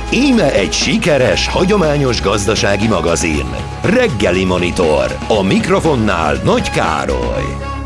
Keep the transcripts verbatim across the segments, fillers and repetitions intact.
Íme egy sikeres, hagyományos gazdasági magazin. Reggeli Monitor. A mikrofonnál Nagy Károly.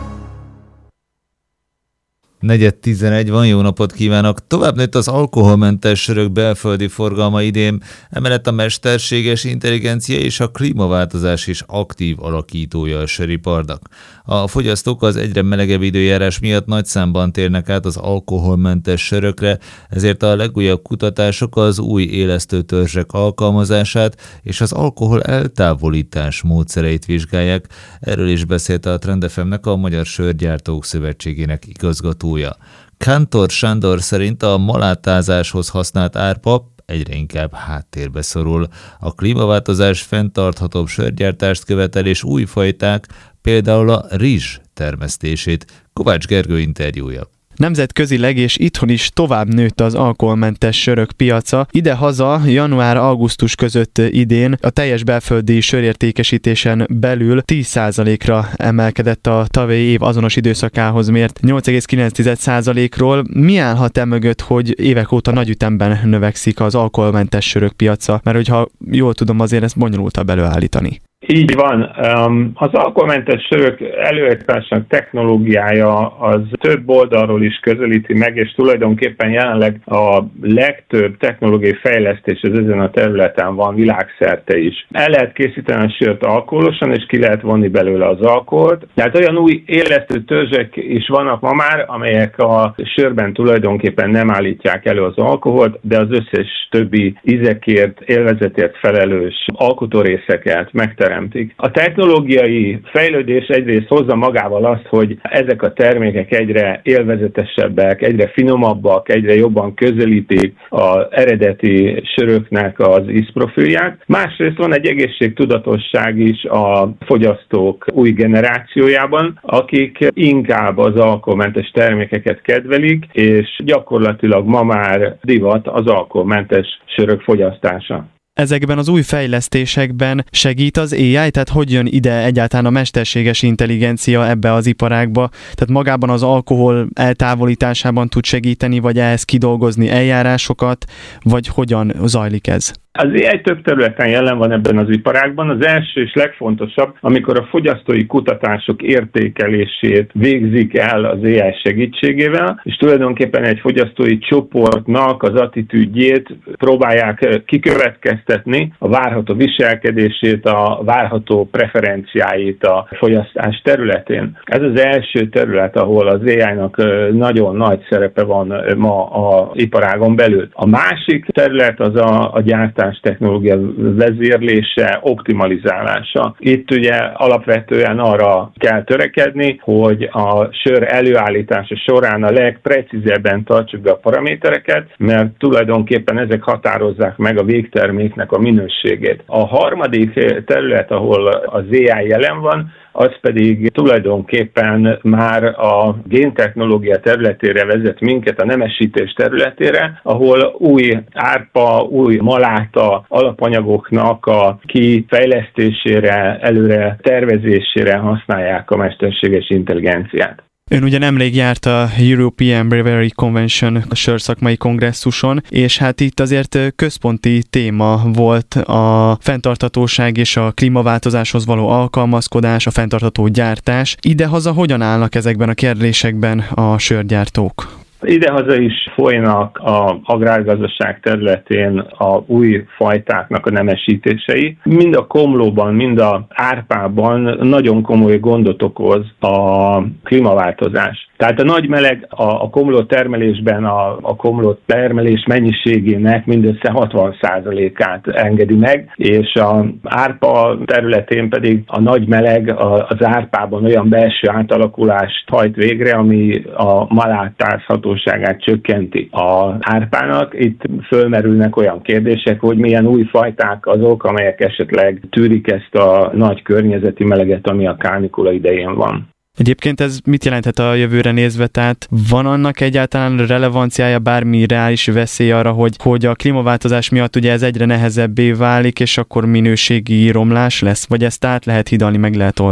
negyven tizenegy van, jó napot kívánok! Tovább nőtt az alkoholmentes sörök belföldi forgalma idén, emellett a mesterséges intelligencia és a klímaváltozás is aktív alakítója a söripardnak. A fogyasztók az egyre melegebb időjárás miatt nagy számban térnek át az alkoholmentes sörökre, ezért a legújabb kutatások az új élesztőtörzsek alkalmazását és az alkohol eltávolítás módszereit vizsgálják. Erről is beszélt a Trend ef em-nek a Magyar Sörgyártók Szövetségének igazgatója. Kántor Sándor szerint a malátázáshoz használt árpa egyre inkább háttérbe szorul. A klímaváltozás fenntarthatóbb sörgyártást követel és új fajták, például a rizs termesztését. Kovács Gergő interjúja. Nemzetközileg és itthon is tovább nőtt az alkoholmentes sörök piaca. Ide-haza január-augusztus között idén a teljes belföldi sörértékesítésen belül tíz százalékra emelkedett a tavalyi év azonos időszakához mért nyolc egész kilenc százalékról. Mi állhat e mögött, hogy évek óta nagy ütemben növekszik az alkoholmentes sörök piaca? Mert hogyha jól tudom, azért ezt bonyolultabb előállítani. Így van. Az alkoholmentes sörök előállításának technológiája az több oldalról is közelíti meg, és tulajdonképpen jelenleg a legtöbb technológiai fejlesztés az ezen a területen van világszerte is. El lehet készíteni a sört alkoholosan, és ki lehet vonni belőle az alkoholt. Tehát olyan új élesztő törzsek is vannak ma már, amelyek a sörben tulajdonképpen nem állítják elő az alkoholt, de az összes többi ízekért, élvezetért felelős alkotórészeket megteremtik. A technológiai fejlődés egyrészt hozza magával azt, hogy ezek a termékek egyre élvezetesebbek, egyre finomabbak, egyre jobban közelítik az eredeti söröknek az ízprofilját. Másrészt van egy egészségtudatosság is a fogyasztók új generációjában, akik inkább az alkoholmentes termékeket kedvelik, és gyakorlatilag ma már divat az alkoholmentes sörök fogyasztása. Ezekben az új fejlesztésekben segít az á i, tehát hogy jön ide egyáltalán a mesterséges intelligencia ebbe az iparágba? Tehát magában az alkohol eltávolításában tud segíteni, vagy ehhez kidolgozni eljárásokat, vagy hogyan zajlik ez? Az á i több területen jelen van ebben az iparágban. Az első és legfontosabb, amikor a fogyasztói kutatások értékelését végzik el az á i segítségével, és tulajdonképpen egy fogyasztói csoportnak az attitűdjét próbálják kikövetkeztetni, a várható viselkedését, a várható preferenciáit a fogyasztás területén. Ez az első terület, ahol az á i-nak nagyon nagy szerepe van ma az iparágon belül. A másik terület az a, a gyártás technológia vezérlése, optimalizálása. Itt ugye alapvetően arra kell törekedni, hogy a sör előállítása során a legprecízebben tartsuk be a paramétereket, mert tulajdonképpen ezek határozzák meg a végterméknek a minőségét. A harmadik terület, ahol az á i jelen van, az pedig tulajdonképpen már a géntechnológia területére vezet minket, a nemesítés területére, ahol új árpa, új maláta alapanyagoknak a kifejlesztésére, előre tervezésére használják a mesterséges intelligenciát. Ön ugye nemrég járt a European Brewery Convention a sörszakmai kongresszuson, és hát itt azért központi téma volt a fenntarthatóság és a klímaváltozáshoz való alkalmazkodás, a fenntartható gyártás. Idehaza hogyan állnak ezekben a kérdésekben a sörgyártók? Idehaza is folynak az agrárgazdaság területén a új fajtáknak a nemesítései. Mind a komlóban, mind a árpában nagyon komoly gondot okoz a klímaváltozás. Tehát a nagy meleg a, a komló termelésben a, a komló termelés mennyiségének mindössze hatvan százalékát engedi meg, és az árpa területén pedig a nagy meleg az árpában olyan belső átalakulást hajt végre, ami a malátázhatóságát csökkenti az árpának. Itt fölmerülnek olyan kérdések, hogy milyen új fajták azok, amelyek esetleg tűrik ezt a nagy környezeti meleget, ami a kánikula idején van. Egyébként ez mit jelenthet a jövőre nézve? Tehát van annak egyáltalán relevanciája, bármi reális veszély arra, hogy, hogy a klímaváltozás miatt ugye ez egyre nehezebbé válik, és akkor minőségi romlás lesz? Vagy ezt át lehet hidalni, meg lehet oldani?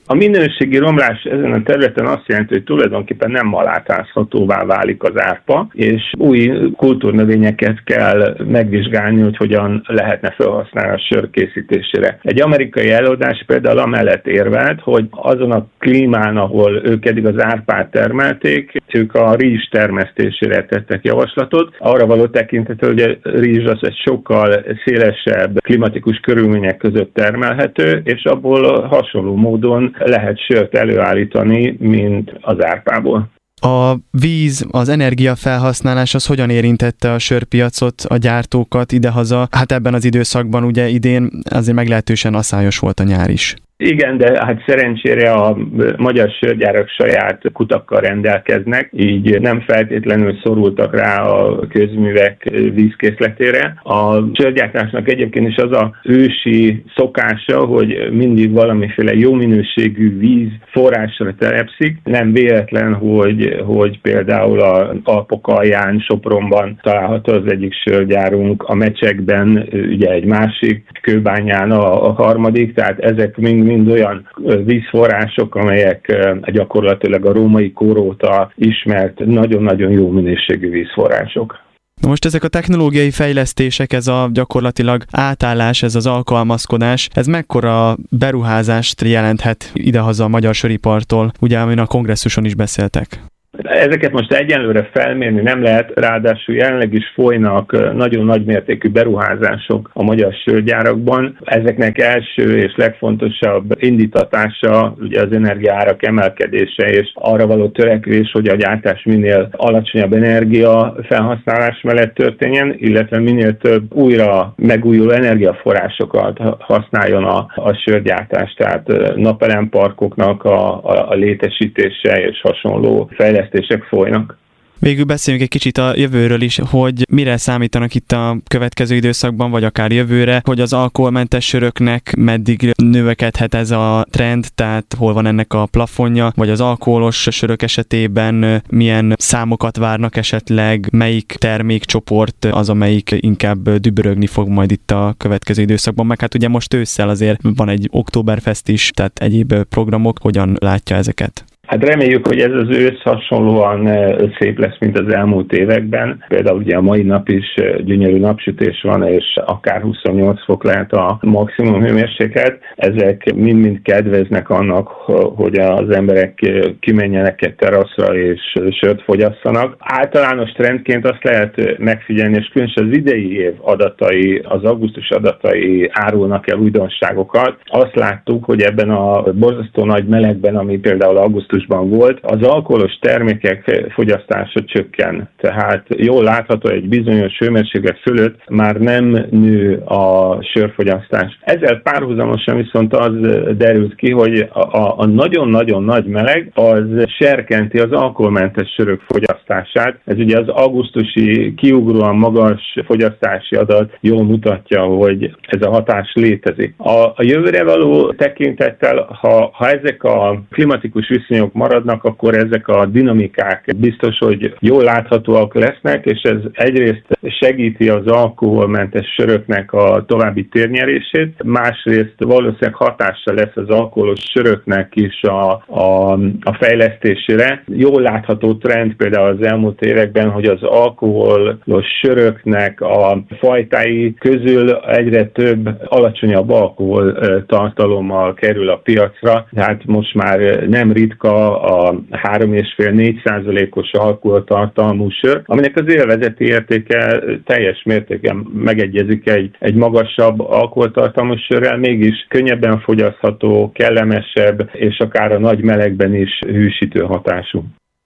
A minőségi romlás ezen a területen azt jelenti, hogy tulajdonképpen nem malátázhatóvá válik az árpa, és új kultúrnövényeket kell megvizsgálni, hogy hogyan lehetne felhasználni a sör készítésére. Egy amerikai előadás például amellett érvelt, hogy azon a klímán, ahol ők eddig az árpát termelték, ők a rizs termesztésére tettek javaslatot. Arra való tekintettel, hogy a rizs az egy sokkal szélesebb klimatikus körülmények között termelhető, és abból hasonló módon lehet sört előállítani, mint az árpából. A víz, az energiafelhasználás az hogyan érintette a sörpiacot, a gyártókat idehaza? Hát ebben az időszakban ugye idén azért meglehetősen aszályos volt a nyár is. Igen, de hát szerencsére a magyar sörgyárak saját kutakkal rendelkeznek, így nem feltétlenül szorultak rá a közművek vízkészletére. A sörgyártásnak egyébként is az a ősi szokása, hogy mindig valamiféle jó minőségű víz forrásra telepszik. Nem véletlen, hogy, hogy például az Alpok alján, Sopronban található az egyik sörgyárunk, a Mecsekben ugye egy másik, Kőbányán a, a harmadik, tehát ezek mind mind olyan vízforrások, amelyek gyakorlatilag a római kor óta ismert nagyon-nagyon jó minőségű vízforrások. Na most ezek a technológiai fejlesztések, ez a gyakorlatilag átállás, ez az alkalmazkodás, ez mekkora beruházást jelenthet idehaza a magyar söripartól, ugye, amin a kongresszuson is beszéltek? Ezeket most egyenlőre felmérni nem lehet, ráadásul jelenleg is folynak nagyon nagy mértékű beruházások a magyar sörgyárakban. Ezeknek első és legfontosabb indítatása ugye az energiaárak emelkedése és arra való törekvés, hogy a gyártás minél alacsonyabb energia felhasználás mellett történjen, illetve minél több újra megújuló energiaforrásokat használjon a, a sörgyártás, tehát napelemparkoknak a, a, a létesítése és hasonló fejlesztések folynak. Végül beszéljünk egy kicsit a jövőről is, hogy mire számítanak itt a következő időszakban, vagy akár jövőre, hogy az alkoholmentes söröknek meddig növekedhet ez a trend, tehát hol van ennek a plafonja, vagy az alkoholos sörök esetében milyen számokat várnak esetleg, melyik termékcsoport az, amelyik inkább dübörögni fog majd itt a következő időszakban, meg hát ugye most ősszel azért van egy Oktoberfest is, tehát egyéb programok, hogyan látja ezeket? Hát reméljük, hogy ez az ősz hasonlóan szép lesz, mint az elmúlt években. Például ugye a mai nap is gyönyörű napsütés van, és akár huszonnyolc fok lehet a maximum hőmérséklet. Ezek mind-mind kedveznek annak, hogy az emberek kimenjenek egy teraszra és sört fogyasszanak. Általános trendként azt lehet megfigyelni, és különösen az idei év adatai, az augusztus adatai árulnak el újdonságokat. Azt láttuk, hogy ebben a borzasztó nagy melegben, ami például augusztus volt, az alkoholos termékek fogyasztása csökken. Tehát jól látható, egy bizonyos hőmérséklet fölött már nem nő a sörfogyasztás. Ezzel párhuzamosan viszont az derült ki, hogy a, a nagyon-nagyon nagy meleg az serkenti az alkoholmentes sörök fogyasztását. Ez ugye az augusztusi kiugróan magas fogyasztási adat jól mutatja, hogy ez a hatás létezik. A, a jövőre való tekintettel, ha, ha ezek a klimatikus viszonyok maradnak, akkor ezek a dinamikák biztos, hogy jól láthatóak lesznek, és ez egyrészt segíti az alkoholmentes söröknek a további térnyerését, másrészt valószínűleg hatással lesz az alkoholos söröknek is a, a, a fejlesztésére. Jól látható trend például az elmúlt években, hogy az alkoholos söröknek a fajtái közül egyre több alacsonyabb alkohol tartalommal kerül a piacra, tehát most már nem ritka a három egész öt-négy százalékos alkoholtartalmú sör, aminek az élvezeti értéke teljes mértékben megegyezik egy, egy magasabb alkoholtartalmú sörrel, mégis könnyebben fogyasztható, kellemesebb, és akár a nagy melegben is hűsítő hatású.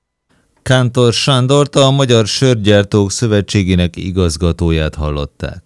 Kántor Sándort, a Magyar Sörgyártók Szövetségének igazgatóját hallották.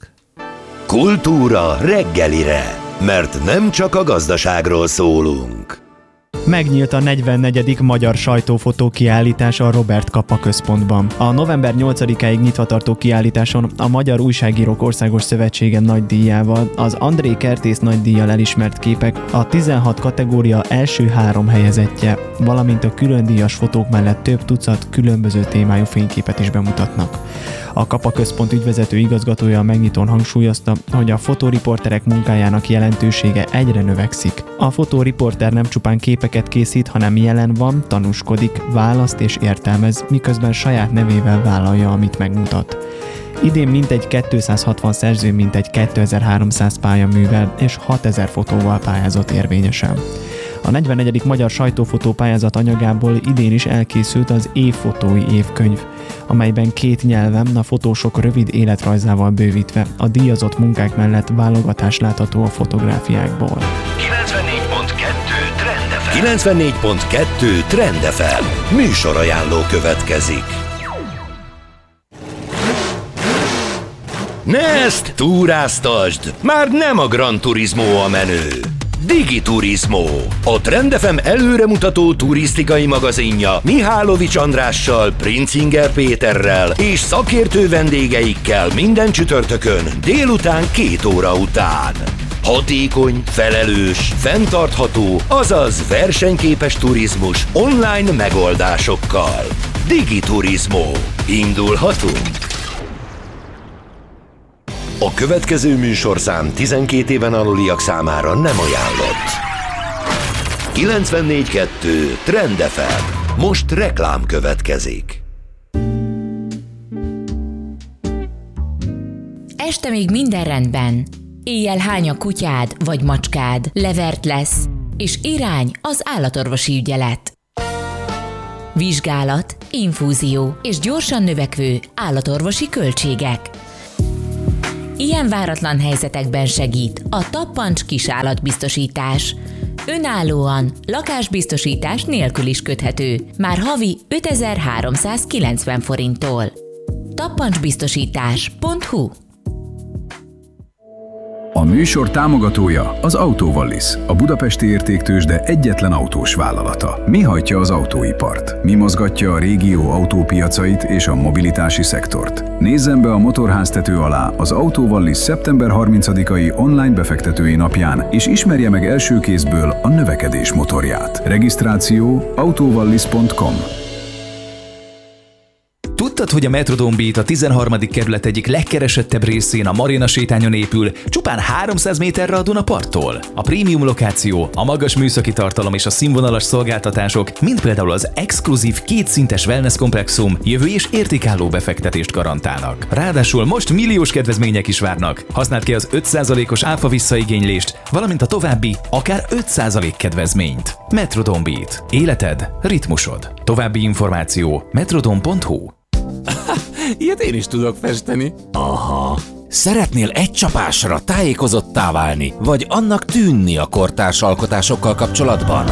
Kultúra reggelire, mert nem csak a gazdaságról szólunk. Megnyílt a negyvennegyedik Magyar Sajtófotó kiállítás a Robert Capa központban. A november nyolcadikáig nyitva tartó kiállításon a Magyar Újságírók Országos Szövetsége nagydíjával, az André Kertész nagydíjjal elismert képek a tizenhat kategória első három helyezettje, valamint a külön díjas fotók mellett több tucat különböző témájú fényképet is bemutatnak. A Kapa Központ ügyvezető igazgatója a megnyitón hangsúlyozta, hogy a fotóriporterek munkájának jelentősége egyre növekszik. A fotóriporter nem csupán képeket készít, hanem jelen van, tanúskodik, választ és értelmez, miközben saját nevével vállalja, amit megmutat. Idén mintegy kétszázhatvan szerző mintegy kétezer-háromszáz pályaművel és hatezer fotóval pályázott érvényesen. A negyvennegyedik Magyar Sajtófotó pályázat anyagából idén is elkészült az Évfotói évkönyv, amelyben két nyelven a fotósok rövid életrajzával bővítve a díjazott munkák mellett válogatás látható a fotográfiákból. kilencvennégy pont kettő Trend ef em. kilencvennégy pont kettő Trend ef em. Műsorajánló következik. Ne ezt túráztasd! Már nem a Gran Turismo a menő. Digiturismo, a Trend ef em előremutató turisztikai magazinja Mihálovics Andrással, Princinger Péterrel és szakértő vendégeikkel minden csütörtökön délután két óra után. Hatékony, felelős, fenntartható, azaz versenyképes turizmus online megoldásokkal. Digiturismo. Indulhatunk! A következő műsorszám tizenkét éven aluliak számára nem ajánlott. kilencvennégy pont kettő Trend ef em. Most reklám következik. Este még minden rendben. Éjjel hány a kutyád vagy macskád, levert lesz, és irány az állatorvosi ügyelet. Vizsgálat, infúzió és gyorsan növekvő állatorvosi költségek. Ilyen váratlan helyzetekben segít a Tappancs kisállatbiztosítás. Önállóan, lakásbiztosítás nélkül is köthető, már havi ötezer-háromszázkilencven forinttól. tappancsbiztosítás pont hu. A műsor támogatója az Autovallis, a budapesti értéktőzsde egyetlen autós vállalata. Mi hajtja az autóipart? Mi mozgatja a régió autópiacait és a mobilitási szektort? Nézzen be a motorháztető alá az Autovallis szeptember harmincadikai online befektetői napján, és ismerje meg első kézből a növekedés motorját. Regisztráció autovallis pont com. Tudtad, hogy a Metrodome Beat a tizenharmadik kerület egyik legkeresettebb részén a Marina sétányon épül, csupán háromszáz méterre a Dunaparttól? A prémium lokáció, a magas műszaki tartalom és a színvonalas szolgáltatások, mint például az exkluzív kétszintes wellness komplexum jövő és értékálló befektetést garantálnak. Ráadásul most milliós kedvezmények is várnak. Használd ki az öt százalékos áfa visszaigénylést, valamint a további akár öt százalék kedvezményt. Metrodome Beat. Életed, ritmusod. További információ metrodome pont hu. Ilyet én is tudok festeni. Aha. Szeretnél egy csapásra tájékozottá válni, vagy annak tűnni a kortárs alkotásokkal kapcsolatban?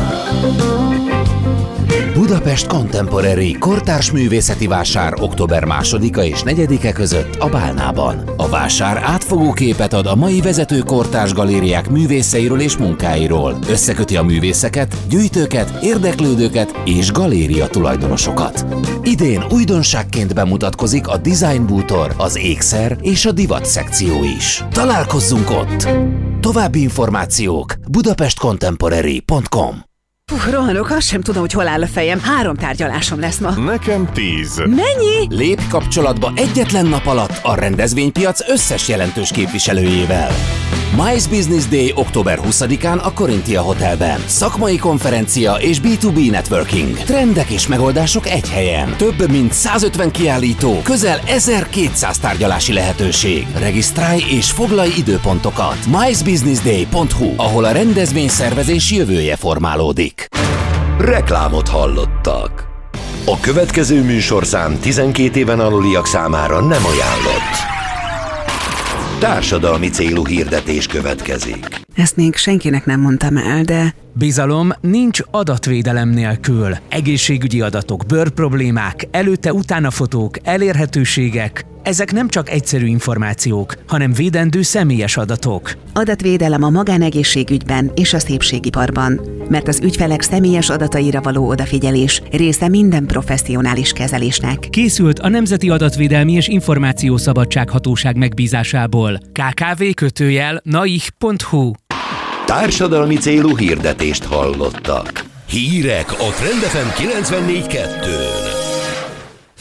Budapest Contemporary kortárs művészeti vásár október másodika és negyedike között a Bálnában. A vásár átfogó képet ad a mai vezető kortárs galériák művészeiről és munkáiról. Összeköti a művészeket, gyűjtőket, érdeklődőket és galéria tulajdonosokat. Idén újdonságként bemutatkozik a Design Bútor, az ékszer és a divat szekció is. Találkozzunk ott! További információk budapest contemporary pont com. Puh, rohanok, azt sem tudom, hogy hol áll a fejem. Három tárgyalásom lesz ma. Nekem tíz. Mennyi? Lépj kapcsolatba egyetlen nap alatt a rendezvénypiac összes jelentős képviselőjével. MICE Business Day október huszadikán a Corinthia Hotelben. Szakmai konferencia és bé kettő bé networking. Trendek és megoldások egy helyen. Több mint százötven kiállító, közel ezerkétszáz tárgyalási lehetőség. Regisztrálj és foglalj időpontokat. mice business day pont hu, ahol a rendezvényszervezés jövője formálódik. Reklámot hallottak. A következő műsorszám tizenkét éven aluliak számára nem ajánlott. Társadalmi célú hirdetés következik. Ezt még senkinek nem mondtam el, de... Bizalom nincs adatvédelem nélkül. Egészségügyi adatok, bőrproblémák, előtte-utána fotók, elérhetőségek. Ezek nem csak egyszerű információk, hanem védendő személyes adatok. Adatvédelem a magánegészségügyben és a szépségiparban, mert az ügyfelek személyes adataira való odafigyelés része minden professzionális kezelésnek. Készült a Nemzeti Adatvédelmi és Információszabadsághatóság megbízásából. ká ká vé kötőjel naih pont hu. Társadalmi célú hirdetést hallottak. Hírek a Trend ef em kilencvennégy kettőn.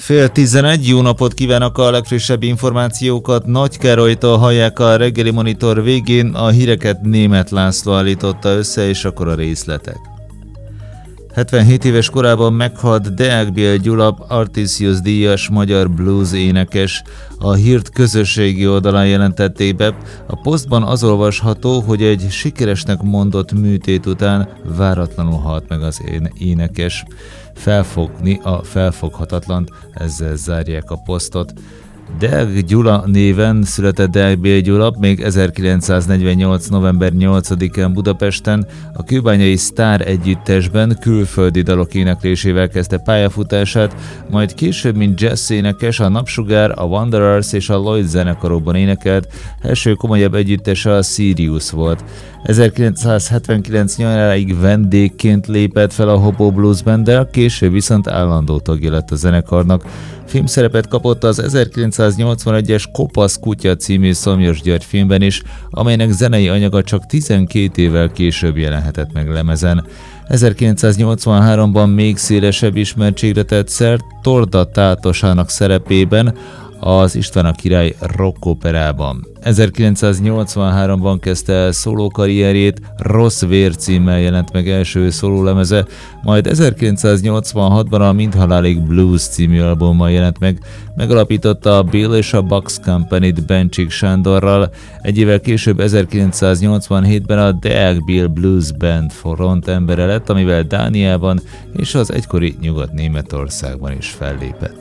Fél tizenegy, jó napot kívánok, a legfrissebb információkat Nagy Károlytól hallják a reggeli monitor végén, a híreket Németh László állította össze, és akkor a részletek. hetvenhét éves korában meghalt Deák Bél Gyula, Artisius díjas magyar blues énekes. A hírt közösségi oldalán jelentették be. A posztban az olvasható, hogy egy sikeresnek mondott műtét után váratlanul halt meg az énekes. Felfogni a felfoghatatlant, ezzel zárják a posztot. Deák Gyula néven született Deák Bél Gyula még ezerkilencszáznegyvennyolc. november nyolcadikán Budapesten, a kőbányai Sztár együttesben külföldi dalok éneklésével kezdte pályafutását, majd később, mint jazz énekes, a Napsugár, a Wanderers és a Lloyd zenekarokban énekelt, első komolyabb együttese a Sirius volt. ezerkilencszázhetvenkilenc nyaráig vendégként lépett fel a Hobo Blues Banddel, később viszont állandó tagja lett a zenekarnak. Filmszerepet kapott az ezerkilencszáznyolcvanegyes Kopasz kutya című Szomjas György filmben is, amelynek zenei anyaga csak tizenkét évvel később jelenhetett meg lemezen. ezerkilencszáznyolcvanháromban még szélesebb ismertségre tett szert Torda Tátosának szerepében, az István a király rockoperában. ezerkilencszáznyolcvanháromban kezdte el szólókarrierjét, Rossz vér címmel jelent meg első szólólemeze, majd ezerkilencszáznyolcvanhatban a Mindhalálig Blues című albummal jelent meg, megalapította a Bill és a Bucks Company-t Bencsik Sándorral, egy évvel később ezerkilencszáznyolcvanhétben a Deák Bél Blues Band front embere lett, amivel Dániában és az egykori Nyugat-Németországban is fellépett.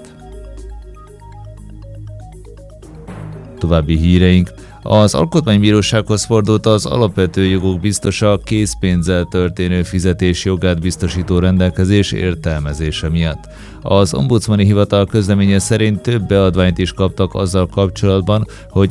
További híreink. Az Alkotmánybírósághoz fordult az alapvető jogok biztosa készpénzzel történő fizetés jogát biztosító rendelkezés értelmezése miatt. Az ombudsmani hivatal közleménye szerint több beadványt is kaptak azzal kapcsolatban, hogy